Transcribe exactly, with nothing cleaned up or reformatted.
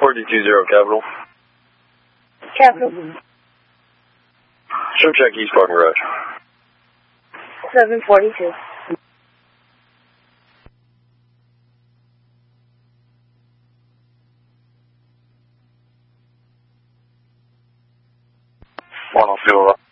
forty-two zero Capital. Capital. Show check East Parking Garage. seven forty-two. one oh two.